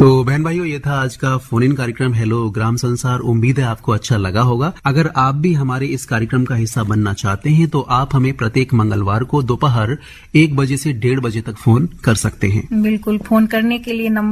तो बहन भाइयों, ये था आज का फोन इन कार्यक्रम हेलो ग्राम संसार। उम्मीद है आपको अच्छा लगा होगा। अगर आप भी हमारे इस कार्यक्रम का हिस्सा बनना चाहते हैं तो आप हमें प्रत्येक मंगलवार को दोपहर 1 बजे से 1:30 बजे तक फोन कर सकते हैं। बिल्कुल, फोन करने के लिए नंबर